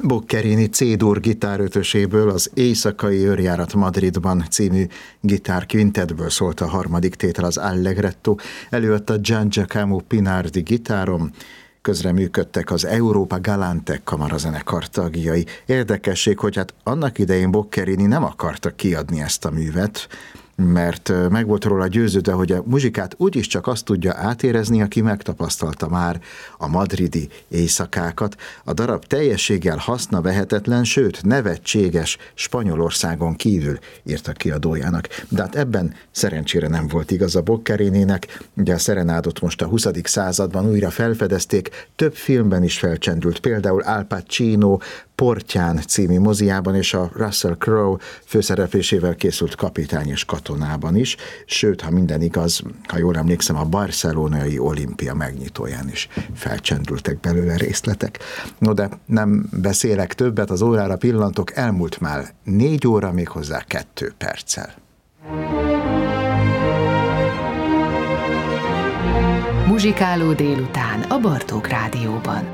Boccherini C-dur gitárötöséből, az Éjszakai őrjárat Madridban című gitárkvintetből szólt a harmadik tétel, az Allegretto. Előadta Gian Giacomo Pinardi gitáron, közreműködtek az Europa Galante kamarazenekar tagjai. Érdekesség, hogy hát annak idején Boccherini nem akarta kiadni ezt a művet, mert meg volt róla győződve, hogy a muzsikát úgyis csak azt tudja átérezni, aki megtapasztalta már a madridi éjszakákat. A darab teljességgel hasznavehetetlen, sőt nevetséges Spanyolországon kívül, írta kiadójának. De hát ebben szerencsére nem volt igaz a Boccherininek. Ugye a szerenádot most a 20. században újra felfedezték, több filmben is felcsendült, például Al Pacino Portyán című moziában és a Russell Crowe főszereplésével készült Kapitány és katonában is, sőt, ha minden igaz, ha jól emlékszem, a barcelonai olimpia megnyitóján is felcsendültek belőle részletek. No, de nem beszélek többet, az órára pillantok, elmúlt már 4 óra, méghozzá 2 perccel. Muzsikáló délután a Bartók Rádióban.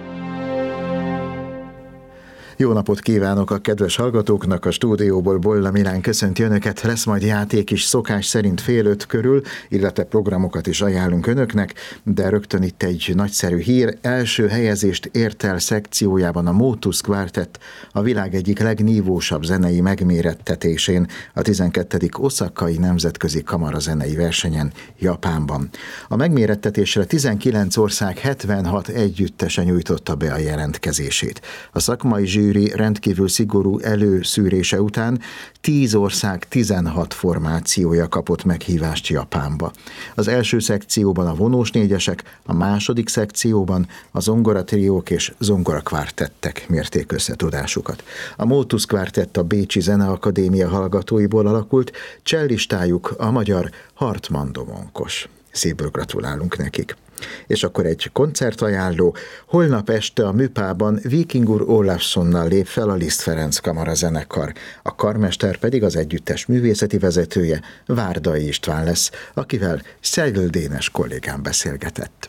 Jó napot kívánok a kedves hallgatóknak, a stúdióból Bolla Milán köszönti önöket, lesz majd játék is szokás szerint 4:30 körül, illetve programokat is ajánlunk önöknek, de rögtön itt egy nagyszerű hír. Első helyezést ért el szekciójában a Motus Quartet a világ egyik legnívósabb zenei megmérettetésén, a 12. Oszakai nemzetközi kamarazenei versenyen Japánban. A megmérettetésre 19 ország 76 együttese nyújtotta be a jelentkezését. A szakmai zsűri rendkívül szigorú előszűrése után 10 ország 16 formációja kapott meghívást Japánba. Az első szekcióban a vonós négyesek, a második szekcióban a zongoratriók és zongorakvártettek mérték összetudásukat. A Motus Quartet a Bécsi Zeneakadémia hallgatóiból alakult, cellistájuk a magyar Hartmann Domonkos. Szívből gratulálunk nekik. És akkor egy koncertajánló. Holnap este a Műpában Víkingur Ólafssonnal lép fel a Liszt Ferenc kamarazenekar. A karmester pedig az együttes művészeti vezetője, Várdai István lesz, akivel Szegl Dénes kollégám beszélgetett.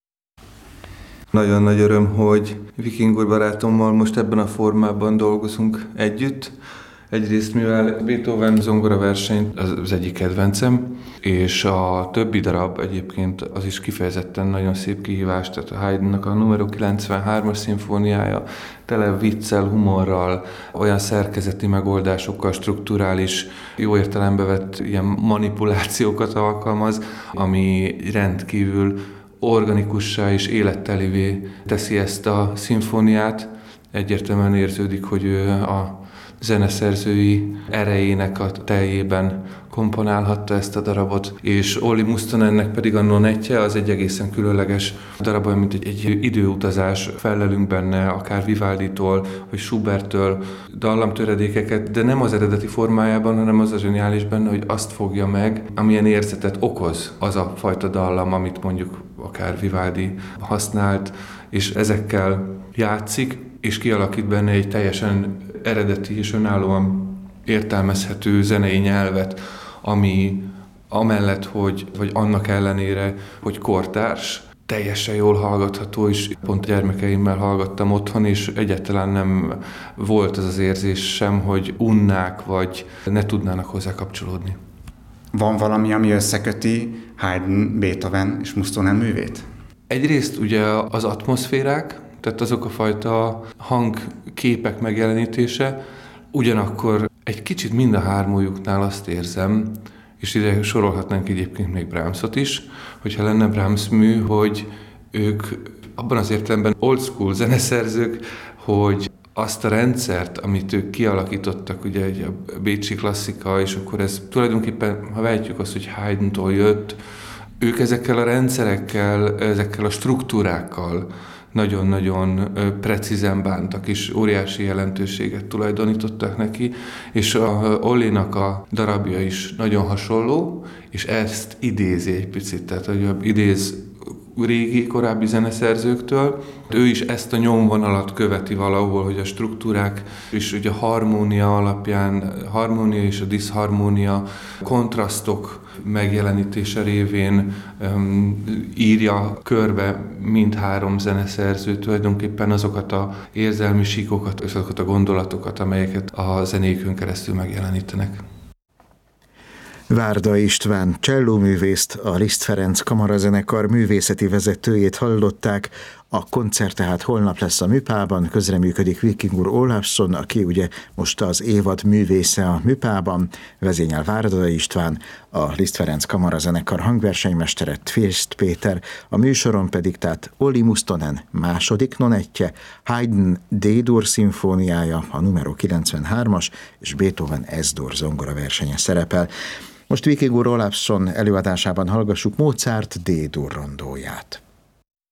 Nagyon nagy öröm, hogy Víkingur barátommal most ebben a formában dolgozunk együtt. Egyrészt, mivel Beethoven zongoraverseny az egyik kedvencem, és a többi darab egyébként az is kifejezetten nagyon szép kihívás, tehát a Haydnnak a numero 93-as szimfóniája tele viccel, humorral, olyan szerkezeti megoldásokkal, strukturális, jó értelembe vett ilyen manipulációkat alkalmaz, ami rendkívül organikussá és élettelivé teszi ezt a szimfóniát. Egyértelműen érződik, hogy ő a zeneszerzői erejének a teljében komponálhatta ezt a darabot, és Olli Mustonennek pedig a Nonetje az egy egészen különleges darab, mint egy időutazás, fellelünk benne akár Vivalditól, vagy Schuberttől dallamtöredékeket, de nem az eredeti formájában, hanem az a zseniális benne, hogy azt fogja meg, amilyen érzetet okoz az a fajta dallam, amit mondjuk akár Vivaldi használt, és ezekkel játszik, és kialakít benne egy teljesen eredeti és önállóan értelmezhető zenei nyelvet, ami amellett, vagy annak ellenére, hogy kortárs, teljesen jól hallgatható, és pont gyermekeimmel hallgattam otthon, és egyáltalán nem volt az az érzés sem, hogy unnák, vagy ne tudnának hozzá kapcsolódni. Van valami, ami összeköti Haydn, Beethoven és Mustonen művét? Egyrészt ugye az atmoszférák, tehát azok a fajta hangképek megjelenítése, ugyanakkor egy kicsit mind a hármójuknál azt érzem, és ide sorolhatnánk egyébként még Brahmsot is, hogyha lenne Brahms mű, hogy ők abban az értelemben old school zeneszerzők, hogy azt a rendszert, amit ők kialakítottak, ugye a bécsi klasszika, és akkor ez tulajdonképpen, ha vehetjük azt, hogy Haydntól jött, ők ezekkel a rendszerekkel, ezekkel a struktúrákkal nagyon-nagyon precízen bántak, és óriási jelentőséget tulajdonítottak neki, és a Ollinak a darabja is nagyon hasonló, és ezt idézi egy picit, tehát hogy idéz régi, korábbi zeneszerzőktől. Ő is ezt a nyomvonalat követi valahol, hogy a struktúrák és ugye a harmónia alapján, harmónia és a diszharmónia, kontrasztok megjelenítése révén írja körbe mindhárom zeneszerző tulajdonképpen azokat az érzelmi síkokat, azokat a gondolatokat, amelyeket a zenékön keresztül megjelenítenek. Várda István csellóművészt, a Liszt Ferenc kamarazenekar művészeti vezetőjét hallották. A koncert tehát holnap lesz a Műpában, közreműködik Vikingur Olafsson, aki ugye most az évad művésze a Műpában, vezényel Várda István, a Liszt Ferenc kamarazenekar hangversenymestere Tvést Péter, a műsoron pedig tehát Olli Mustonen második nonettje, Haydn D-dur szimfóniája, a numero 93-as, és Beethoven S-dur zongora versenye szerepel. Most Vikingur Olafsson előadásában hallgassuk Mozart D-dur rondóját.